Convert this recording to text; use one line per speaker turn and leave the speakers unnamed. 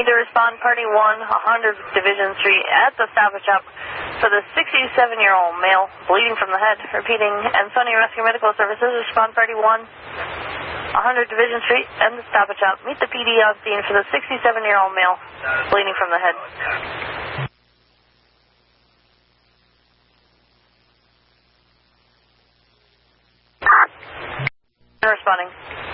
to respond party 1, 100 Division Street at the Stop and Shop for the 67-year-old male bleeding from the head. Repeating, Ansonia Rescue Medical Services, respond party 1, 100 Division Street and the Stop and Shop. Meet the PD on scene for the 67-year-old male bleeding from the head. Responding.